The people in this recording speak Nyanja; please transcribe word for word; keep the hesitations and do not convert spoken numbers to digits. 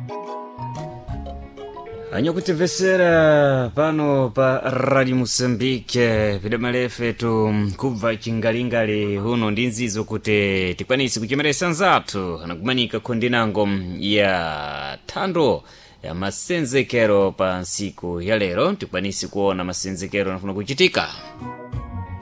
Anyokutimvesera pano pa Radio Mozambique pidamalefe tu kubva chingalingali huno ndi nzizo kuti tikwanisi kuchemeresa nzathu anakumanika kondinango ya thando ya masenzekero pa nsiku ya lero tikwanisi kuona masenzekero anafuna kuchitika.